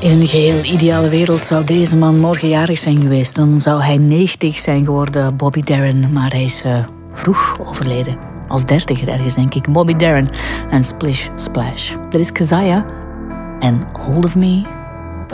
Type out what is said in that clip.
In een geheel ideale wereld zou deze man morgen jarig zijn geweest. Dan zou hij 90 zijn geworden, Bobby Darin. Maar hij is vroeg overleden. Als 30er ergens, denk ik. Bobby Darin en Splish Splash. Dat is Keziah en Hold of Me.